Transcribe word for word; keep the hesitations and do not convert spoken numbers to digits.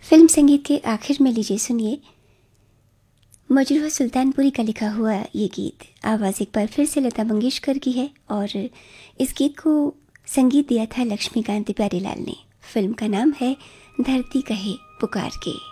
Film संगीत के आखिर में लीजिए सुनिए मजरूह सुल्तानपुरी का लिखा हुआ ये गीत। आवाज़ एक बार फिर से लता मंगेशकर की है और इस गीत को संगीत दिया था लक्ष्मीकांत प्यारेलाल ने। फिल्म का नाम है धरती कहे पुकार के।